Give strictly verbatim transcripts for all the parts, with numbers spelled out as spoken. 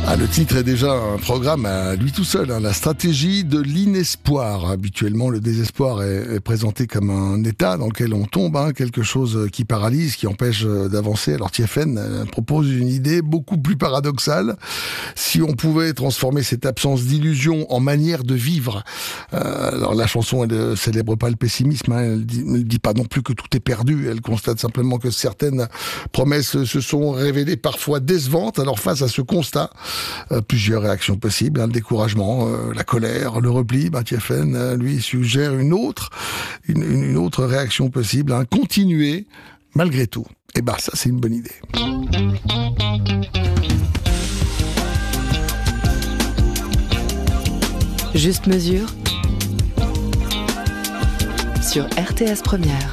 Ah, le titre est déjà un programme à lui tout seul, hein, la stratégie de l'inespoir. Habituellement, le désespoir est, est présenté comme un état dans lequel on tombe, hein, quelque chose qui paralyse, qui empêche d'avancer. Alors T F N propose une idée beaucoup plus paradoxale. Si on pouvait transformer cette absence d'illusion en manière de vivre. Euh, alors la chanson, elle ne célèbre pas le pessimisme, hein, elle dit, ne dit pas non plus que tout est perdu, elle constate simplement que certaines promesses se sont révélées parfois décevantes. Alors face à ce constat, Euh, plusieurs réactions possibles, hein, le découragement, euh, la colère, le repli. Ben, T F N, euh, lui, suggère une autre, une, une autre réaction possible, hein, continuer malgré tout. Et ben, ça, c'est une bonne idée. Juste mesure sur R T S Première.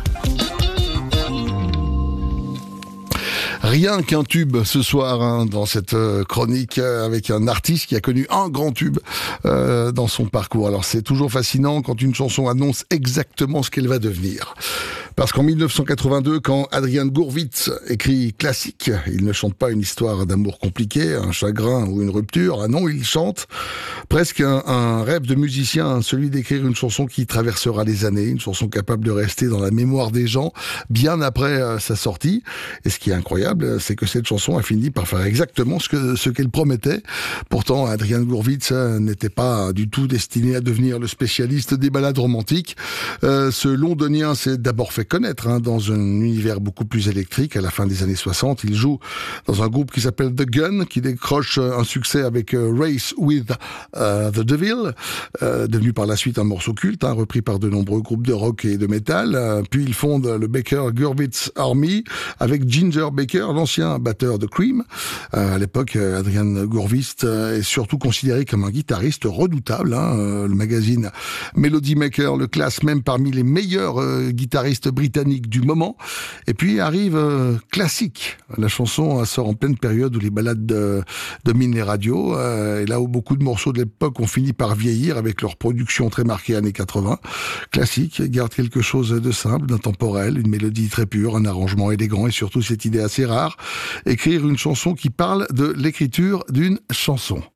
Rien qu'un tube ce soir, hein, dans cette euh, chronique euh, avec un artiste qui a connu un grand tube euh, dans son parcours. Alors c'est toujours fascinant quand une chanson annonce exactement ce qu'elle va devenir. Parce qu'en mille neuf cent quatre-vingt-deux, quand Adrian Gurwitz écrit Classique, il ne chante pas une histoire d'amour compliqué, un chagrin ou une rupture. Ah non, il chante presque un, un rêve de musicien, celui d'écrire une chanson qui traversera les années, une chanson capable de rester dans la mémoire des gens bien après euh, sa sortie. Et ce qui est incroyable, c'est que cette chanson a fini par faire exactement ce que ce qu'elle promettait. Pourtant, Adrian Gurwitz euh, n'était pas du tout destiné à devenir le spécialiste des ballades romantiques. Euh, ce londonien s'est d'abord fait connaître, hein, dans un univers beaucoup plus électrique. À la fin des années soixante, il joue dans un groupe qui s'appelle The Gun, qui décroche un succès avec euh, Race with uh, the Devil, euh, devenu par la suite un morceau culte, hein, repris par de nombreux groupes de rock et de métal. Euh, puis il fonde le Baker Gurwitz Army avec Ginger Baker, l'ancien batteur de Cream. Euh, à l'époque, Adrian Gurwitz est surtout considéré comme un guitariste redoutable, hein. Euh, le magazine Melody Maker le classe même parmi les meilleurs euh, guitaristes britanniques du moment. Et puis arrive euh, Classique. La chanson euh, sort en pleine période où les ballades de, dominent les radios, euh, et là où beaucoup de morceaux de l'époque ont fini par vieillir avec leur production très marquée années quatre-vingts. Classique garde quelque chose de simple, d'intemporel, une mélodie très pure, un arrangement élégant et surtout cette idée assez rare, écrire une chanson qui parle de l'écriture d'une chanson.